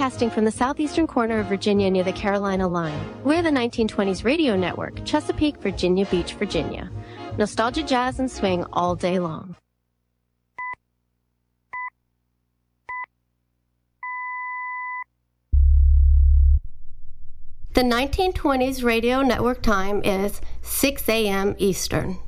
broadcasting from the southeastern corner of Virginia near the Carolina line. We're the 1920s radio network, Chesapeake, Virginia Beach, Virginia. Nostalgia, jazz, and swing all day long. The 1920s radio network time is 6 a.m. Eastern.